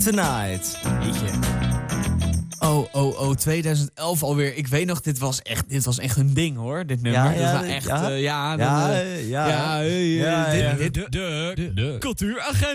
Tonight. Jeetje. Oh, 2011 alweer. Ik weet nog, dit was echt een ding, hoor. Dit nummer. Ja, dat was echt, de cultuuragenda.